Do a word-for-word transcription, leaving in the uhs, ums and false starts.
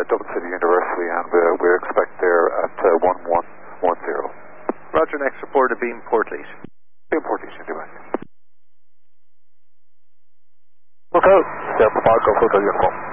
Dublin City University, and we, we expect there at uh, one one one zero. Roger, next report of beam Portleat. Beam Portleat, should do it. Okay, Delta five, Golf Hotel Uniform.